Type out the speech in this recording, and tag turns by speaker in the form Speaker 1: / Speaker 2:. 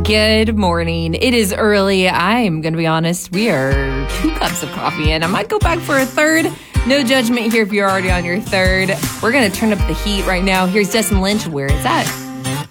Speaker 1: Good morning. It is early. I'm going to be honest. We are 2 cups of coffee in. I might go back for a third. No judgment here if you're already on your third. We're going to turn up the heat right now. Here's Justin Lynch, Where It's At.